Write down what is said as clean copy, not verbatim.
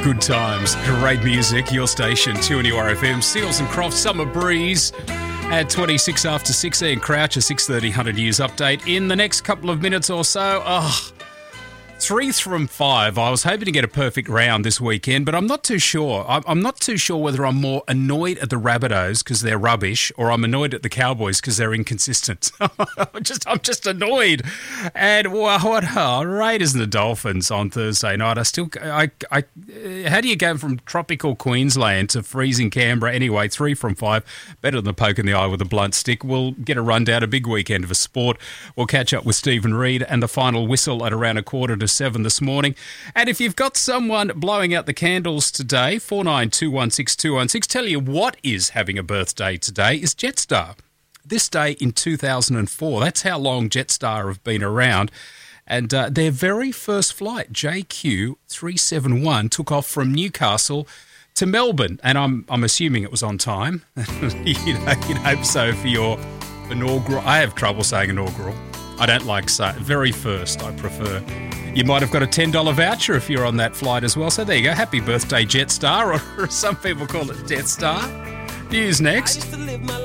Good times, great music, your station, 2NURFM, Seals and Crofts, Summer Breeze at 26 after 6, Ian Crouch, a 6:30 100 Years update. In the next couple of minutes or so, 3 from 5. I was hoping to get a perfect round this weekend, but I'm not too sure. I'm not too sure whether I'm more annoyed at the Rabbitohs because they're rubbish, or I'm annoyed at the Cowboys because they're inconsistent. I'm just annoyed. And Raiders and the Dolphins on Thursday night. How do you go from tropical Queensland to freezing Canberra? Anyway, 3 from 5. Better than a poke in the eye with a blunt stick. We'll get a rundown, a big weekend of a sport. We'll catch up with Stephen Reid and the final whistle at around 6:45 this morning. And if you've got someone blowing out the candles today, 49216216, tell you what is having a birthday today is Jetstar. This day in 2004, that's how long Jetstar have been around. And their very first flight, JQ371, took off from Newcastle to Melbourne. And I'm assuming it was on time. You'd hope so for your inaugural. I have trouble saying inaugural. I don't like saying very first, I prefer. You might have got a $10 voucher if you're on that flight as well. So there you go. Happy birthday, Jetstar, or some people call it Death Star. News next.